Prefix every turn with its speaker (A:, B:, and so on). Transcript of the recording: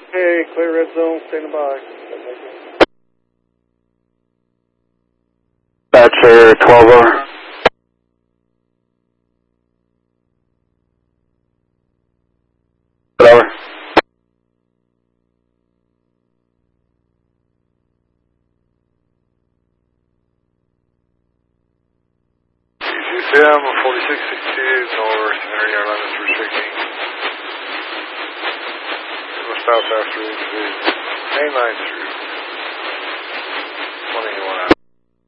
A: Hey, clear red zone, standing by.
B: Thatcher 12 over. Over.
C: CCM 4668 north, area airline is restricting. We'll stop after the main line through 21.